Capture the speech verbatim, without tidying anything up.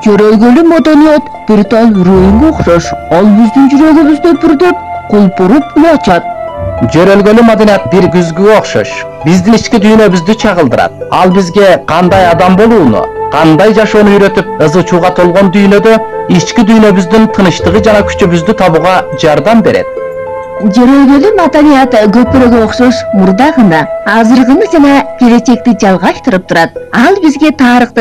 Жөрөлгөлүү маданият бир тал рөйүнгө окшош. Ал биздин жүрөгүбүздө бүрдөп, кулпуруп улачат. Жөрөлгөлүү маданият бир күзгүгө окшош. Биздин ички дүйнөбүздү чагылдырат. Ал бизге кандай адам болууну, кандай жашоону үйрөтүп, ызы чууга толгон дүйнөдө ички дүйнөбүздүн тынычтыгы жана күчүбүздү табууга жардам берет. Жөрөлгөлүү маданият көпүрөгө окшош мурдагыны, азыркыны жана келечекти жалгаштырып турат. Ал бизге тарыхты